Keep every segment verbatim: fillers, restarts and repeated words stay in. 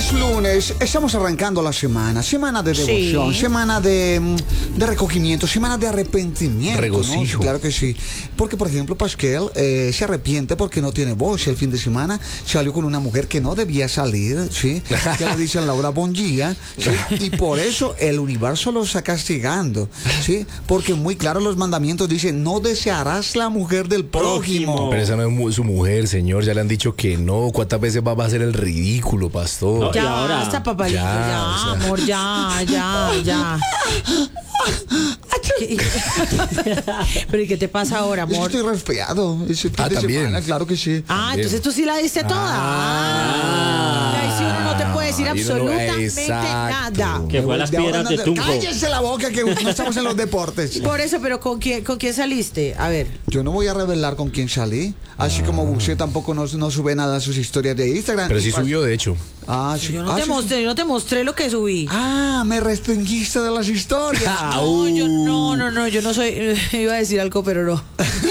es lunes, estamos arrancando la semana, semana de devoción, sí. semana de, de recogimiento, semana de arrepentimiento. Regocijo. ¿No? Claro que sí. Porque, por ejemplo, Pasquel eh, se arrepiente porque no tiene voz. El fin de semana salió con una mujer que no debía salir, ¿sí? Que le dicen Laura Bonjía, ¿sí? Y por eso el universo lo está castigando, ¿sí? Porque muy claro los mandamientos dicen, no desearás la mujer del prójimo. Pero esa no es su mujer, señor, ya le han dicho que no. ¿Cuántas veces va a hacer el ridículo, pastor? No, ya, ahora, hasta papalito, ya, ya o sea. amor, ya, ya, ya. Pero ¿y qué te pasa ahora, amor? Yo estoy resfriado. Ese ah, también. Semana, claro que sí. Ah, también. Entonces tú sí la diste toda. Ah. Y ahí sí uno no te puede decir absolutamente no, nada. Que fue a las piedras de, de Tunco. Cállese la boca que no estamos en los deportes. Por eso, pero ¿con quién, con quién saliste? A ver. Yo no voy a revelar con quién salí. Así ah. como Buxé tampoco no, no sube nada a sus historias de Instagram. Pero sí subió, de hecho. Ah, sí. Yo no, ah, te sí, mostré, sí. yo no te mostré lo que subí. Ah, me restringiste de las historias. No, yo no, no, no, yo no soy. Iba a decir algo, pero no.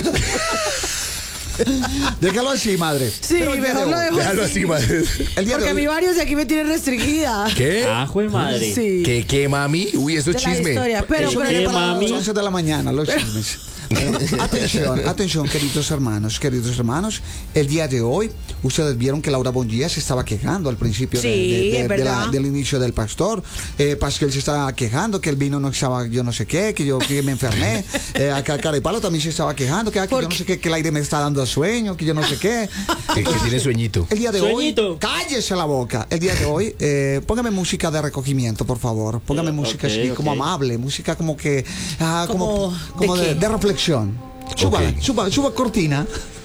Déjalo así, madre. Sí, mejor lo dejo Déjalo así, madre. El día Porque de hoy... a mí varios de aquí me tienen restringida. ¿Qué? Ah, jue madre. Sí. ¿Qué, qué, mami? Uy, eso es de chisme. La historia. Pero, Eso pero, viene ¿qué, para mami? las once de la mañana, los chismes. atención, atención, queridos hermanos, queridos hermanos. El día de hoy, ustedes vieron que Laura Bonjía se estaba quejando al principio sí, de, de, de, de la, del inicio del pastor. Eh, Pasquel se estaba quejando que el vino no estaba, yo no sé qué, que yo que me enfermé. Eh, acá Carepalo también se estaba quejando que, ah, que yo no sé qué, que el aire me está dando sueño, que yo no sé qué. Que, que tiene sueñito. El día de Sueñito. hoy, cállese la boca. El día de hoy, eh, póngame música de recogimiento, por favor. Póngame Okay, música así, okay. como amable, música como que, ah, como, Como, como ¿de de, qué? de reflexión. Suba, Okay. suba, suba cortina.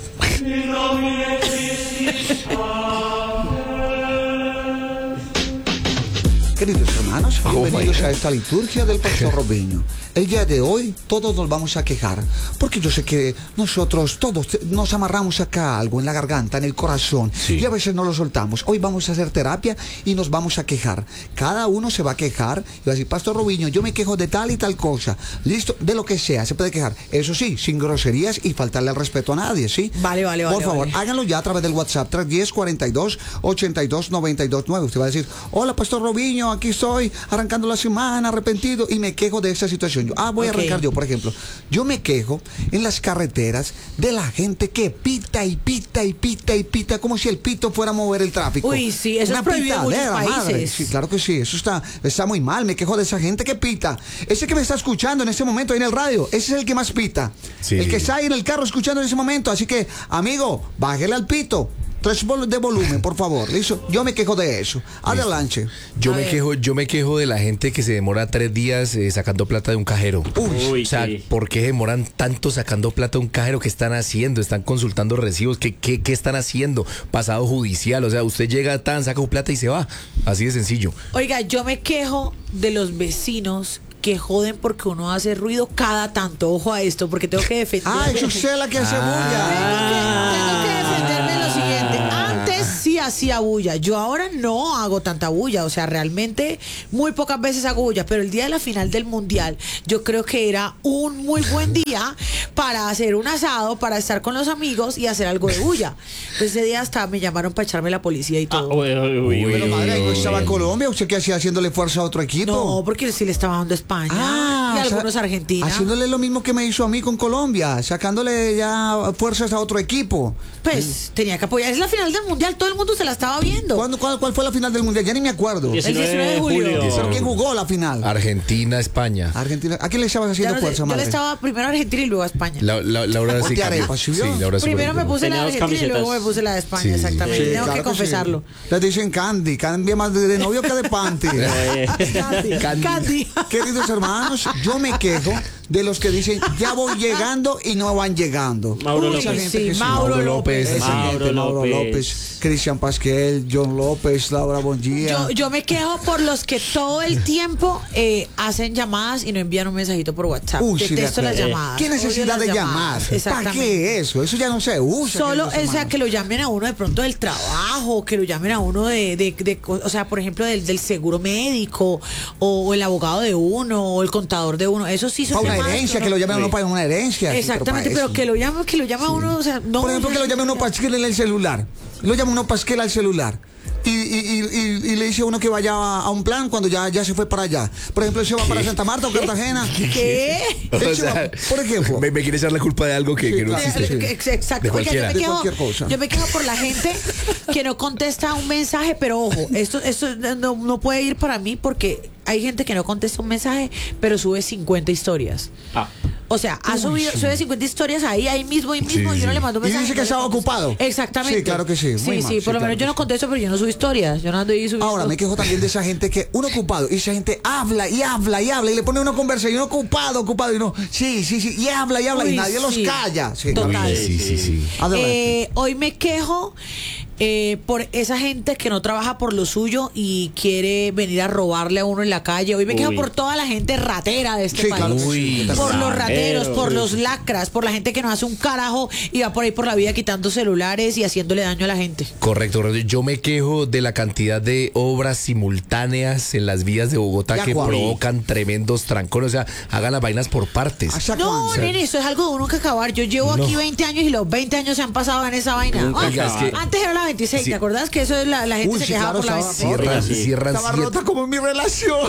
Queridos hermanos, Oh, bienvenidos my a esta liturgia del Pastor Robinho. El día de hoy todos nos vamos a quejar, porque yo sé que nosotros todos nos amarramos acá algo en la garganta, en el corazón, sí. y a veces no lo soltamos. Hoy vamos a hacer terapia y nos vamos a quejar. Cada uno se va a quejar y va a decir, Pastor Robinho, yo me quejo de tal y tal cosa. Listo, de lo que sea, se puede quejar. Eso sí, sin groserías y faltarle el respeto a nadie, ¿sí? Vale, vale, vale. Por favor, vale. háganlo ya a través del WhatsApp tres uno cero, cuarenta y dos, ochenta y dos, noventa y dos nueve. Usted va a decir, hola Pastor Robinho, aquí estoy arrancando la semana, arrepentido y me quejo de esa situación. Yo, ah, voy Okay. a arrancar yo, por ejemplo. Yo me quejo en las carreteras de la gente que pita y pita y pita y pita como si el pito fuera a mover el tráfico. Uy, sí, eso Una es prohibido en muchos pitadera, madre. países. Sí, claro que sí, eso está, está muy mal. Me quejo de esa gente que pita. Ese que me está escuchando en este momento ahí en el radio, ese es el que más pita. Sí. El que está ahí en el carro escuchando en ese momento. Así que, amigo, bájele al pito. Tres vol- de volumen, por favor. ¿Listo? Yo me quejo de eso. Adelante. Yo A me ver. quejo, yo me quejo de la gente que se demora tres días eh, sacando plata de un cajero. Uy, Uy, O sea, sí. ¿por qué demoran tanto sacando plata de un cajero? ¿Qué están haciendo? ¿Están consultando recibos? ¿Qué, qué, qué están haciendo? Pasado judicial. O sea, usted llega tan, saca su plata y se va. Así de sencillo. Oiga, yo me quejo de los vecinos que joden porque uno hace ruido cada tanto. Ojo a esto, porque tengo que defender. Ah, es usted la que hace bulla. Tengo que, tengo que defenderme en lo siguiente. Antes sí hacía bulla. Yo ahora no hago tanta bulla. O sea, realmente muy pocas veces hago bulla. Pero el día de la final del mundial, yo creo que era un muy buen día para hacer un asado, para estar con los amigos y hacer algo de bulla. Pues ese día hasta me llamaron para echarme la policía y Ah, todo. uy, uy, uy, Pero uy, madre, uy, ¿no uy. estaba en Colombia? ¿Usted qué hacía haciéndole fuerza a otro equipo? No, porque sí le estaba dando España y o sea, algunos a Argentina. Haciéndole lo mismo que me hizo a mí con Colombia, sacándole ya fuerzas a otro equipo. Pues tenía que apoyar. Es la final del mundial, todo el mundo se la estaba viendo. ¿Cuándo, cuál, cuál fue la final del mundial? Ya ni me acuerdo. diecinueve de julio. ¿Pero quién jugó la final? Argentina, España. Argentina. ¿A quién le estabas Ya haciendo no sé, fuerza, yo le madre? estaba primero a Argentina y luego a España. La, la, Laura sí Ponte cambió. arepa, ¿sí Sí, vio? Laura sí Primero me cambió. puse la Tenía de dos Argentina y luego camisetas. me puse la de España, Sí. exactamente. Sí, Tengo claro que que confesarlo. sí. Les dicen Candy, cambia más de, de novio que de panty. Eh, Candy. Candy. Candy. Queridos hermanos, yo me quejo de los que dicen, ya voy llegando y no van llegando. Mauro Mucha López. gente Sí, que Mauro López. Esa Mauro gente, Mauro López. López, Cristian Pasquel, John López, Laura Bonjía. Yo, yo me quejo por los que todo el tiempo eh, hacen llamadas y no envían un mensajito por WhatsApp. Uy, sí, Detesto de las acuerdo. llamadas. ¿Qué odio necesidad las de llamar? llamadas. ¿Para Exactamente. qué eso? Eso ya no se usa. Solo, queridos o sea, hermanos. que lo llamen a uno de pronto del trabajo, que lo llamen a uno de, de, de co- o sea, por ejemplo, del, del seguro médico, o, o el abogado de uno, o el contador de uno. Eso sí son Para una llamadas herencia, uno- que lo llamen a uno Sí. para una herencia. Exactamente, para pero, eso. que lo llame, que lo llame a uno, o sea, no. Por ejemplo, que lo llame uno Pasquel en el celular. Lo llama uno Pasquel al celular. y, y, y, y le dice a uno que vaya a, a un plan cuando ya, ya se fue para allá. Por ejemplo, él se va para Santa Marta o Cartagena. ¿Qué? O Él se va, sea, por ejemplo. me, me quiere echar la culpa de algo que, Sí, que no claro, existe. sí, sí. Ex- Exacto. De Oiga, yo cualquiera. me, De quejo, cualquier cosa. yo me quejo por la gente que no contesta un mensaje, pero ojo, esto, esto no, no puede ir para mí porque hay gente que no contesta un mensaje, pero sube cincuenta historias. Ah. O sea, ha subido, sube cincuenta historias ahí, ahí mismo, ahí mismo, Sí, y yo no sí. le mando un Y mensaje. dice que no le estaba contesto. ocupado. Exactamente. Sí, claro que sí, muy Sí, mal, sí, sí, por lo claro menos yo que no sí. contesto, pero yo no subo historias. Yo no ando ahí subiendo. Ahora, me quejo también de esa gente que uno ocupado y esa gente habla y habla y habla y le pone una conversa y uno ocupado, ocupado y uno, sí, sí, sí, y habla y habla Uy, y nadie los sí. calla. Sí, Total. claro que Sí, sí, sí. Adelante. Eh, hoy me quejo eh, por esa gente que no trabaja por lo suyo y quiere venir a robarle a uno en la calle. Hoy me quejo Uy. por toda la gente ratera de este Sí, país. claro que sí. Uy. Por los rateros, Rateros. por los lacras, por la gente que no hace un carajo y va por ahí por la vida quitando celulares y haciéndole daño a la gente. Correcto, correcto. Yo me quejo de la cantidad de obras simultáneas en las vías de Bogotá De que acuerdo. provocan tremendos trancones. O sea, hagan las vainas por partes. ¿Hasta No, cuándo? nene, eso es algo de uno que acabar. Yo llevo No. aquí veinte años y los veinte años se han pasado en esa vaina. Nunca Ah, acaba. Es que- antes era la veintiséis, Sí. ¿te acordás? Que eso es la, la gente Uy, se sí, quejaba claro, por la estaba veintiséis. Cierran, sí. cierran, Estaba siete, rota como mi relación.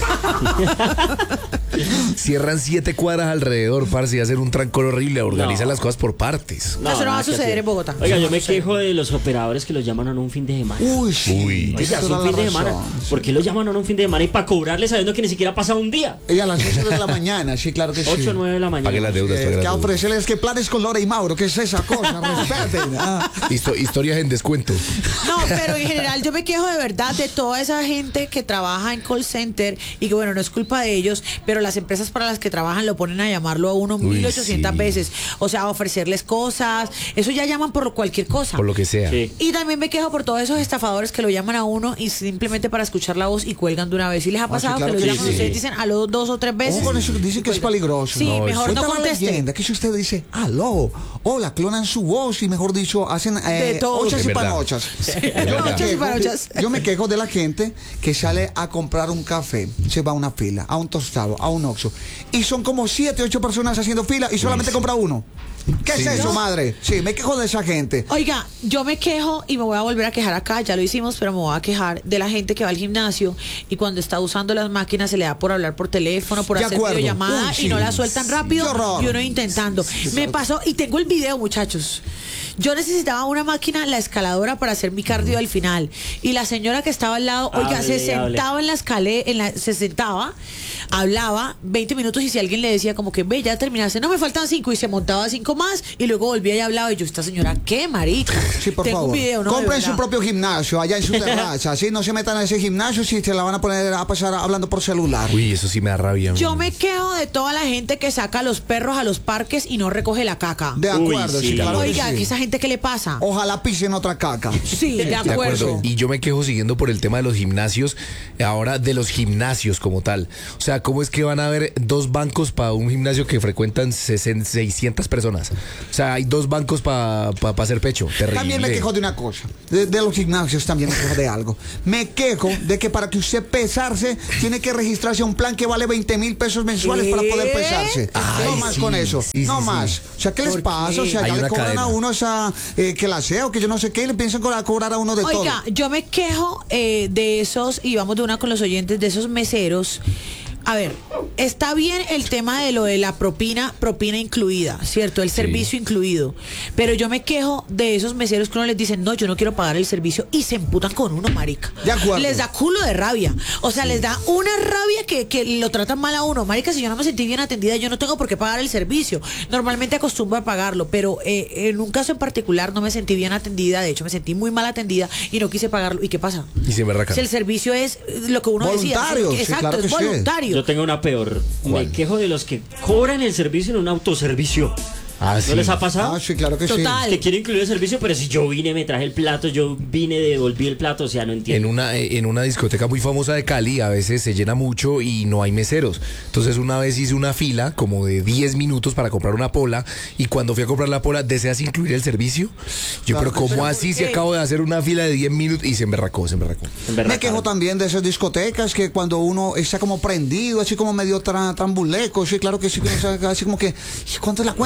cierran siete cuadras alrededor, parce, y hacen un trancón horrible. Organizan No. las cosas por partes. Eso no va a nada que suceder hacer. en Bogotá. Oiga, Eso yo no me sucede. quejo de los operadores que los llaman a un fin de semana. Uy, sí. Uy. Tienes Oiga, es toda un la fin de razón. semana. ¿Por qué lo llaman a un fin de semana y para cobrarle sabiendo que ni siquiera ha pasado un día? Y a las ocho de la mañana, sí, claro que sí. ocho o nueve de la mañana. Pague las deudas, Eh, pague las ¿Qué deudas. ofrecerles? ¿Qué planes con Lora y Mauro? ¿Qué es esa cosa? Respeten. Ah. Histo- historias en descuento. No, pero en general yo me quejo de verdad de toda esa gente que trabaja en call center y que bueno, no es culpa de ellos, pero las empresas para las que trabajan lo ponen a llamarlo a uno Uy, mil ochocientas sí. veces. O sea, a ofrecerles cosas. Eso ya llaman por cualquier cosa. Por lo que sea. Sí. Y también me quejo por todos esos estafadores que lo llaman a uno y simplemente para escuchar la voz y cuelgan de una vez. ¿Y les ha sí, pasado claro que lo que llaman? sí. Ustedes dicen aló dos o tres veces. Ojo con eso, dicen que es peligroso. Sí, No, mejor Cuenta no la conteste. leyenda que si usted dice aló, hola, clonan su voz y mejor dicho, hacen eh, De todo. ochas Es y verdad. panochas. Yo me Ochas y quejo- panochas. Yo me quejo de la gente que sale a comprar un café, se va a una fila, a un tostado, a un Oxxo, y son como siete, ocho personas haciendo fila y solamente compra uno. ¿Qué Sí. es eso, No. madre? Sí, me quejo de esa gente. Oiga, yo me quejo y me voy a volver a quejar acá, ya lo hicimos, pero me voy a quejar de la gente que va al gimnasio y cuando está usando las máquinas se le da por hablar por teléfono, por De hacer acuerdo. videollamada Uy, sí. y no la sueltan rápido Qué horror. y uno intentando. Me pasó y tengo el video, muchachos. Yo necesitaba una máquina, la escaladora, para hacer mi cardio al final. Y la señora que estaba al lado, oiga, Hable, se hable. sentaba en la escalera, en la, se sentaba, hablaba veinte minutos y si alguien le decía como que ve, ya terminaste, no me faltan cinco y se montaba cinco más y luego volvía y hablaba y yo, esta señora, qué marica. Sí, por Tengo favor. un video, ¿no? De Compren su verdad. propio gimnasio allá en su terraza. Así no se metan a ese gimnasio si se la van a poner a pasar hablando por celular. Uy, eso sí me da rabia. Yo me quejo de toda la gente que saca a los perros a los parques y no recoge la caca. De Uy, acuerdo, sí, sí. claro que Oiga, sí. ¿que esa gente qué le pasa? Ojalá pisen otra caca. Sí, de De acuerdo. acuerdo. Y yo me quejo siguiendo por el tema de los gimnasios, ahora de los gimnasios como tal. O sea, ¿cómo es que van a haber dos bancos para un gimnasio que frecuentan sesenta, seiscientas personas? O sea, hay dos bancos para pa, pa hacer pecho. Terrible. También me quejo de una cosa. De, de los gimnasios también me quejo de algo. Me quejo de que para que usted pesarse, tiene que registrarse a un plan que vale veinte mil pesos mensuales para poder ¿Qué? pesarse. Ay, no más sí, con eso. sí, no sí, más. sí. O sea, ¿qué les ¿Por pasa? O qué? sea, Hay ya le una cobran cadena. a uno esa eh, que la sea o que yo no sé qué, y le piensan cobrar, cobrar a uno de todo. Oiga, yo me quejo eh, de esos, y vamos de una con los oyentes, de esos meseros. A ver, está bien el tema de lo de la propina, propina incluida, ¿cierto? El servicio incluido. Pero yo me quejo de esos meseros que uno les dicen, no, yo no quiero pagar el servicio y se emputan con uno, marica. De acuerdo. Les da culo de rabia. O sea, les da una rabia que, que lo tratan mal a uno. Marica, si yo no me sentí bien atendida, yo no tengo por qué pagar el servicio. Normalmente acostumbro a pagarlo, pero eh, en un caso en particular no me sentí bien atendida. De hecho, me sentí muy mal atendida y no quise pagarlo. ¿Y qué pasa? Y se me racan. Si el servicio es eh, lo que uno Voluntario, decía. sí, Exacto, claro es que sí. voluntario. Yo tengo una peor. ¿Cuál? Me quejo de los que cobran el servicio en un autoservicio. Ah, ¿No sí. les ha pasado? Ah, sí, claro que Total. sí. Que quiero incluir el servicio, pero si yo vine, me traje el plato, yo vine, devolví el plato, o sea, no En entiendo. una, en una discoteca muy famosa de Cali a veces se llena mucho y no hay meseros. Entonces una vez hice una fila como de diez minutos para comprar una pola y cuando fui a comprar la pola, ¿deseas incluir el servicio? Yo, Claro pero que ¿cómo sí. así ¿Por si qué? acabo de hacer una fila de diez minutos? Y se emberracó, se emberracó. En verdad, Me quejo claro. también de esas discotecas que cuando uno está como prendido, así como medio tra- trambuleco, sí, claro que sí, que uno saca así como que, ¿cuánto es la cuenta? Mire, a ver,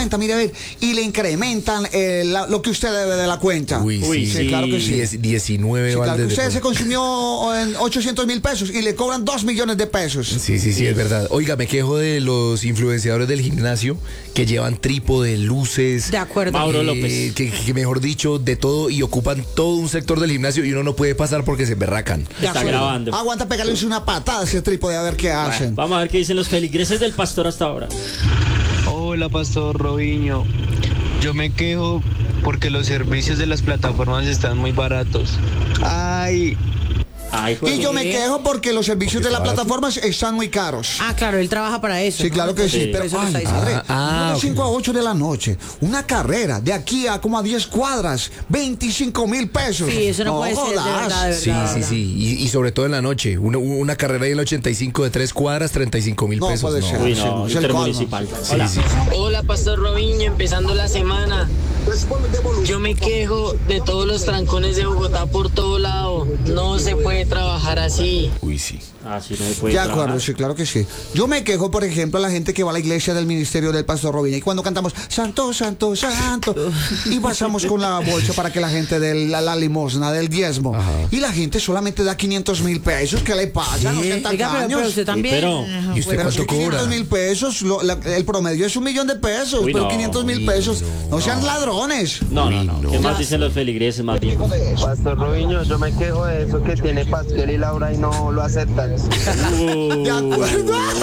ir y le incrementan eh, la- lo que usted debe de la cuenta. Uy, Uy, sí, sí. claro que sí. Diez- diecinueve Sí, claro, baldes de usted se pollo. consumió en ochocientos mil pesos y le cobran dos millones de pesos. Sí, sí, sí, es verdad. Oiga, me quejo de los influenciadores del gimnasio que llevan trípode, luces. De acuerdo. Mauro eh, López. Que, que mejor dicho, de todo y ocupan todo un sector del gimnasio y uno no puede pasar porque se emberracan. De Está acuerdo. grabando. Aguanta pegarles una patada a ese trípode a ver qué hacen. Vamos a ver qué dicen los feligreses del pastor hasta ahora. Hola, Pastor Robinho. Yo me quejo porque los servicios de las plataformas están muy baratos. Ay, Ay, Y yo me ¿Qué? quejo porque los servicios de las plataformas están muy caros. Ah, claro, él trabaja para eso. Sí, ¿no? claro que sí, Sí. pero Por eso lo ay, está diciendo. padre, Ah, ah, uno de ok. cinco a ocho de la noche, una carrera de aquí a como a diez cuadras, veinticinco mil pesos. Sí, eso no, puede ser, de jodas. verdad, de Sí, verdad. sí, sí. Y, y sobre todo en la noche. Una, una carrera ahí en el ochenta y cinco de tres cuadras, treinta y cinco mil No pesos. puede ser. Uy, Sí, no, es el intermunicipal. Sí, Hola. sí. Hola, Pastor Robinho, empezando la semana. Yo me quejo de todos los trancones de Bogotá por todo lado. No se puede trabajar así. Uy, sí. Ah, sí, no se puede De acuerdo, trabajar. sí, claro que sí. Yo me quejo, por ejemplo, a la gente que va a la iglesia del ministerio del Pastor Robinho y cuando cantamos Santo, Santo, Santo y pasamos con la bolsa para que la gente dé la, la limosna del diezmo y la gente solamente da quinientos mil pesos. ¿Qué le pasa? No sean Oiga, pero, pero tacaños. usted también. pero- Ajá, ¿Y usted bueno, cuánto cobra? quinientos mil pesos, lo- la- el promedio es un millón de pesos, Uy, pero no, quinientos mil uy, pesos. no. No sean ladrones. No, no, no. ¿Qué más dicen los feligreses más bien? Pastor Robinho, yo me quejo de eso que tiene Pastel y Laura y no lo aceptan. De acuerdo.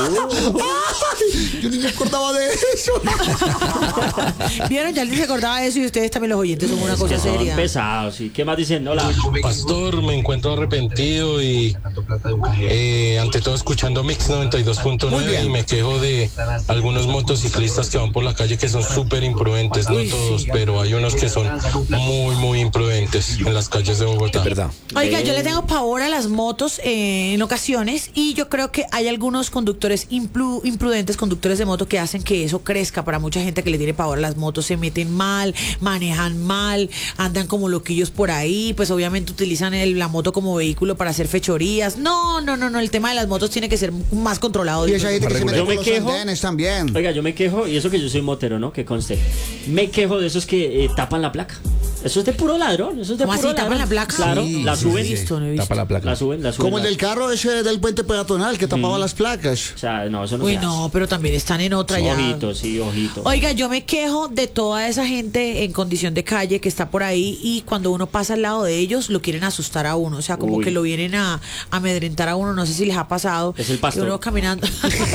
Ay, yo ni me acordaba de eso. Vieron, ya él se acordaba de eso y ustedes también los oyentes son una Es cosa que son seria. pesados. ¿Y qué más dicen? Hola. Pastor, me encuentro arrepentido y eh, ante todo escuchando Mix noventa y dos punto Muy nueve bien. y me quejo de algunos motociclistas que van por la calle que son súper imprudentes, no todos, pero hay unos que son muy, muy imprudentes en las calles de Bogotá. Es verdad. Oiga, yo le tengo pavor a las motos eh, en ocasiones y yo creo que hay algunos conductores implu- imprudentes, conductores de moto que hacen que eso crezca para mucha gente que le tiene pavor a las motos, se meten mal, manejan mal, andan como loquillos por ahí, pues obviamente utilizan el- la moto como vehículo para hacer fechorías. No, no, no, no, el tema de las motos tiene que ser más controlado. Y esa gente que se mete Yo por me los quejo. andenes también. Oiga, yo me quejo, y eso que yo soy motero, ¿no? Que conste. Me quejo de esos que eh, tapan la placa. Eso es de puro ladrón. Eso es de ¿Cómo puro así, tapan ladrón. la placa? Claro, Sí, la sí, suben. sí, sí. visto, no he visto. Tapa la placa. La suben, la suben. Como el la- del carro ese del puente peatonal que tapaba las placas. O sea, no, eso no Uy, se no, pero también están en otra hace. ya. Ojito, sí, ojito. Oiga, yo me quejo de toda esa gente en condición de calle que está por ahí y cuando uno pasa al lado de ellos lo quieren asustar a uno, o sea, como Uy. que lo vienen a, a amedrentar a uno, no sé si les ha pasado. Es el pastor. Que uno caminando.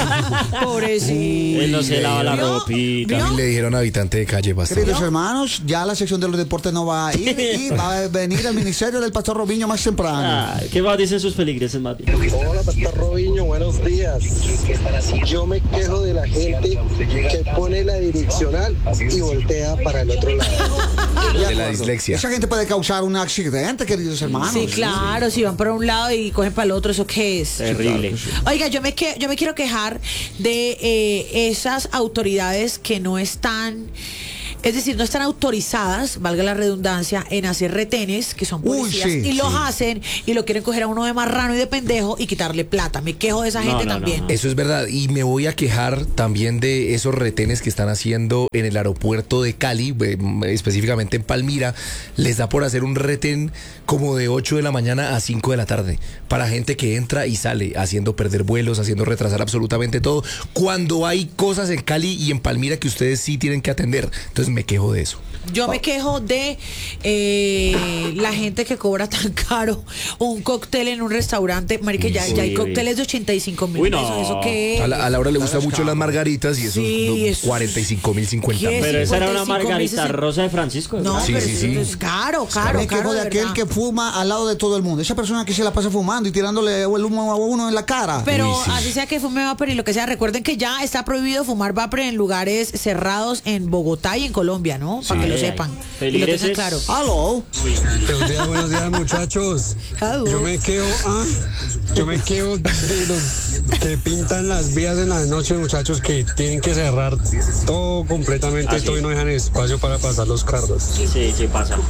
Pobrecito. Él no se lava la ¿Vio? ropita. ¿Vio? También le dijeron habitante de calle, pastor. Queridos hermanos, ya la sección de los deportes no va a ir y va a venir el ministerio del Pastor Robinho más temprano. Ah, ¿qué más dicen sus feligreses más bien? Hola, Pastor Robinho, buenos días. Yo me quejo de la gente que pone la direccional y voltea para el otro lado. De la dislexia. Esa gente puede causar un accidente, queridos hermanos. Sí, claro, si van para un lado y cogen para el otro, ¿eso qué es? Terrible. Oiga, yo me, que, yo me quiero quejar de eh, esas autoridades que no están, es decir, no están autorizadas, valga la redundancia, en hacer retenes, que son Uy, policías, sí, y los sí. hacen y lo quieren coger a uno de marrano y de pendejo y quitarle plata. Me quejo de esa No, gente no, no, también. no. Eso es verdad. Y me voy a quejar también de esos retenes que están haciendo en el aeropuerto de Cali, eh, específicamente en Palmira. Les da por hacer un retén como de ocho de la mañana a cinco de la tarde. Para gente que entra y sale, haciendo perder vuelos, haciendo retrasar absolutamente todo. Cuando hay cosas en Cali y en Palmira que ustedes sí tienen que atender. Entonces me quejo de eso. Yo me quejo de eh, la gente que cobra tan caro un cóctel en un restaurante. Marica, ya, ya hay Uy, cócteles de ochenta y cinco mil Uy, no. pesos. ¿Eso qué? A, la, a Laura le gustan mucho las margaritas y eso Sí, es eso- cuarenta y cinco mil, cincuenta ¿Qué mil. es? Pero esa era una cincuenta y cinco mil, margarita sesenta. rosa de Francisco. No, Sí, pero sí, eso sí. es caro, caro, Me caro. quejo de aquel verdad. que fuma al lado de todo el mundo. Esa persona que se la pasa fumando y tirándole el humo a uno en la cara. Pero Uy, sí. así sea que fume vapor y lo que sea, recuerden que ya está prohibido fumar vapor en lugares cerrados en Bogotá y en Colombia, ¿no? Para que lo Ay, ay. sepan. Y lo tengan Feligreses. claro. Aló. Buenos días, buenos días, muchachos. Hello. Yo me quejo, ah, yo me quejo de los que pintan las vías en las noches, muchachos, que tienen que cerrar todo completamente, Ah, sí. todo y no dejan espacio para pasar los carros. Sí, sí pasa.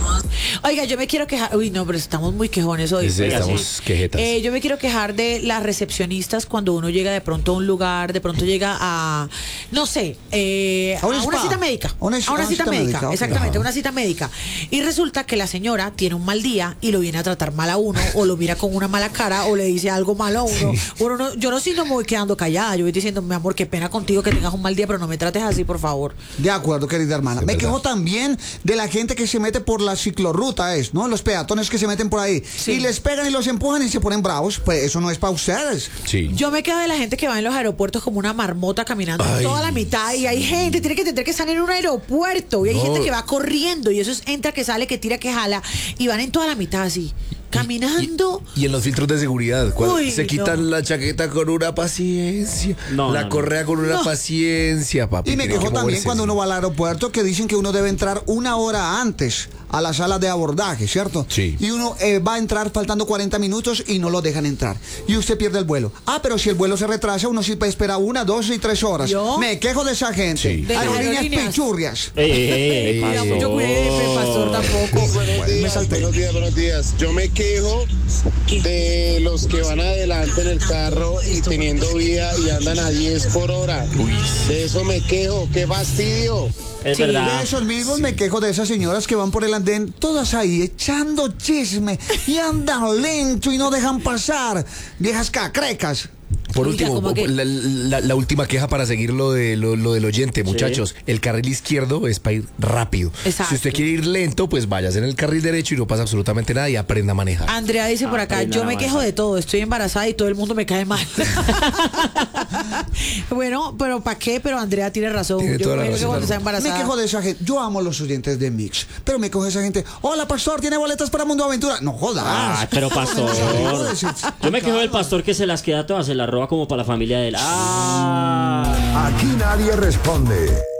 Oiga, yo me quiero quejar. Uy, no, pero estamos muy quejones hoy. Sí, Oiga, estamos sí. quejetas. Eh, yo me quiero quejar de las recepcionistas cuando uno llega de pronto a un lugar, de pronto llega a, no sé, eh, A un a una spa. cita médica. A una- a una a una cita cita médica, médica, ok. exactamente, Ajá. una cita médica. Y resulta que la señora tiene un mal día y lo viene a tratar mal a uno, o lo mira con una mala cara, o le dice algo malo a uno. Uno no- yo no, si no me voy quedando callada, yo voy diciendo, mi amor, qué pena contigo que tengas un mal día, pero no me trates así, por favor. De acuerdo, querida hermana. Es Me verdad. quejo también de la gente que se mete por la ciclorruta, es, ¿no? Los peatones que se meten por ahí. Sí. Y les pegan y los empujan y se ponen bravos. Pues eso no es para ustedes. Sí. Yo me quedo de la gente que va en los aeropuertos como una marmota caminando Ay. toda la mitad y hay gente, tiene que entender que están en un aeropuerto y hay No. gente que va corriendo y eso es entra, que sale, que tira, que jala y van en toda la mitad así, caminando. Y en los filtros de seguridad, cuando Uy, se quitan no. la chaqueta con una paciencia, No, la no, no. correa con una No. paciencia, papi. Y me tiene quejo que también moverse, cuando sí. uno va al aeropuerto que dicen que uno debe entrar una hora antes a la sala de abordaje, ¿cierto? Sí. Y uno eh, va a entrar faltando cuarenta minutos y no lo dejan entrar. Y usted pierde el vuelo. Ah, pero si el vuelo se retrasa, uno sí puede esperar una, dos y tres horas. ¿Yo? Me quejo de esa gente. Sí. De las Aerolíneas aerolíneas. pichurrias. Ey, ey, ey, Ey, Cuida ey, mucho, cuide, pastor, tampoco. Buenos días, buenos días, buenos días. Yo me quejo de los que van adelante en el carro y teniendo vía y andan a diez por hora. De eso me quejo, qué fastidio. Es Sí, verdad. De esos mismos me quejo de esas señoras que van por el andén, todas ahí echando chisme y andan lento y no dejan pasar. Viejas cacrecas. Por Oiga, último, como que- la, la- la última queja para seguir lo, de, lo, lo del oyente, muchachos. El carril izquierdo es para ir rápido. Exacto. Si usted quiere ir lento, pues váyase en el carril derecho y no pasa absolutamente nada y aprenda a manejar. Andrea dice por acá, Aprendan yo a me quejo avanzar. de todo, estoy embarazada y todo el mundo me cae mal. Bueno, pero ¿para qué? Pero Andrea tiene razón. Tiene Yo toda la me quejo razón. cuando está Me embarazada. quejo de esa gente. Yo amo a los oyentes de Mix, pero me quejo de esa gente. Hola, pastor, ¿tiene boletas para Mundo Aventura? No jodas. Ah, pero pastor. Yo me quejo del pastor que se las queda todas, se las roba como para la familia de él. Ah. Aquí nadie responde.